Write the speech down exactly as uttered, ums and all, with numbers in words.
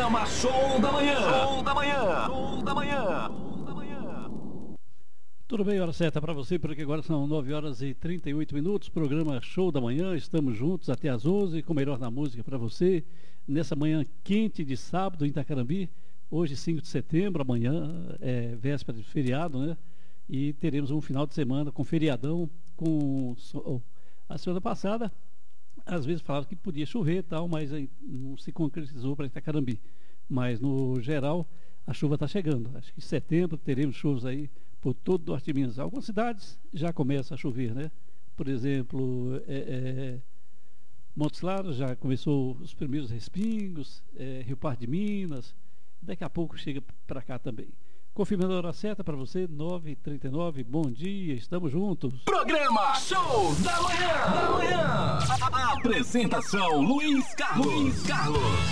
Programa Show da Manhã. Show da Manhã. Show da Manhã. Tudo bem, hora certa para você, porque agora são nove horas e trinta e oito minutos, programa Show da Manhã, estamos juntos até às onze, com o melhor da música para você, nessa manhã quente de sábado em Itacarambi, hoje cinco de setembro, amanhã é véspera de feriado, né? E teremos um final de semana com feriadão, com a semana passada, às vezes falava que podia chover e tal, mas aí não se concretizou para Itacarambi, mas no geral a chuva está chegando, acho que em setembro teremos chuvas aí por todo o norte de Minas. Algumas cidades já começam a chover, né? Por exemplo, é, é, Montes Claros já começou os primeiros respingos, é, Rio Pardo de Minas, daqui a pouco chega para cá também. Confirmando a hora certa para você, nove e trinta e nove, bom dia, estamos juntos. Programa Show da Manhã. Da Manhã. A apresentação Luiz Carlos. Luiz Carlos.